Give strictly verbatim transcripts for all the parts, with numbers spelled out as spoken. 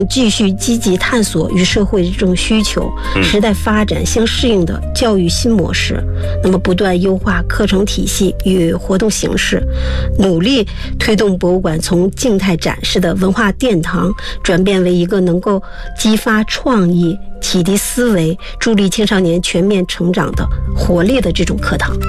继续积极探索与社会这种需求、时代发展相适应的教育新模式，那么不断优化课程体系与活动形式，努力推动博物馆从静态展示的文化殿堂转变为一个能够激发创意、启迪思维、助力青少年全面成长的活力的这种课堂。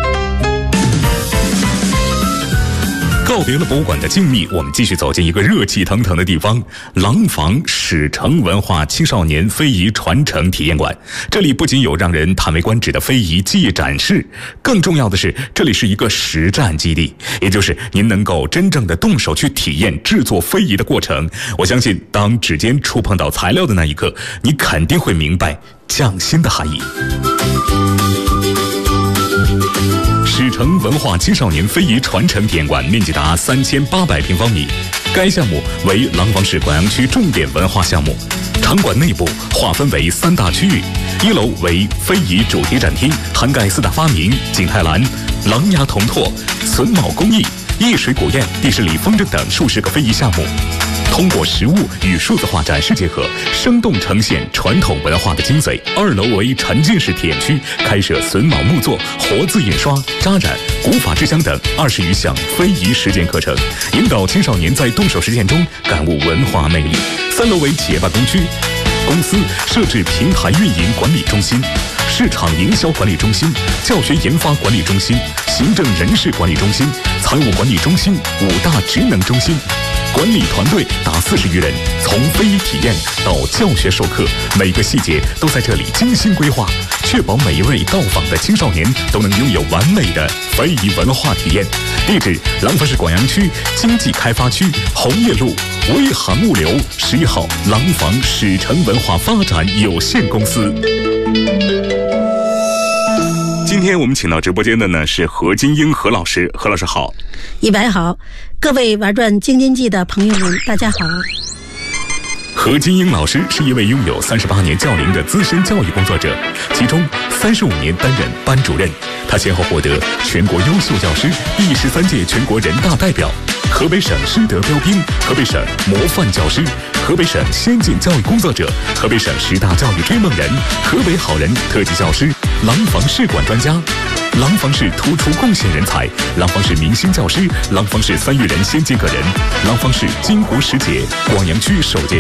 告别了博物馆的静谧，我们继续走进一个热气腾腾的地方——廊坊史城文化青少年非遗传承体验馆。这里不仅有让人叹为观止的非遗技艺展示，更重要的是，这里是一个实战基地，也就是您能够真正的动手去体验制作非遗的过程。我相信，当指尖触碰到材料的那一刻，你肯定会明白匠心的含义。史城文化青少年非遗传承体验馆面积达三千八百平方米，该项目为廊坊市广阳区重点文化项目。场馆内部划分为三大区域，一楼为非遗主题展厅，涵盖四大发明、景泰蓝、狼牙铜拓、榫卯工艺、易水古砚、地势里风筝等数十个非遗项目。通过实物与数字化展示结合，生动呈现传统文化的精髓。二楼为沉浸式体验区，开设榫卯木作、活字印刷、扎染、古法制香等二十余项非遗实践课程，引导青少年在动手实践中感悟文化魅力。三楼为企业办公区，公司设置平台运营管理中心、市场营销管理中心、教学研发管理中心、行政人事管理中心、财务管理中心五大职能中心。管理团队达四十余人，从非遗体验到教学授课，每个细节都在这里精心规划，确保每一位到访的青少年都能拥有完美的非遗文化体验。地址：廊坊市广阳区经济开发区红叶路威航物流十一号廊坊史城文化发展有限公司。今天我们请到直播间的呢是何金英何老师，何老师好。 一白好，各位玩转京津冀的朋友们，大家好。 何金英老师是一位拥有三十八年教龄的资深教育工作者，其中三十五年担任班主任。他先后获得全国优秀教师、第十三届全国人大代表、河北省师德标兵、河北省模范教师、河北省先进教育工作者、河北省十大教育追梦人、河北好人特级教师、廊坊市管专家、廊坊市突出贡献人才、廊坊市明星教师、廊坊市三育人先进个人、廊坊市金湖十姐、广阳区首届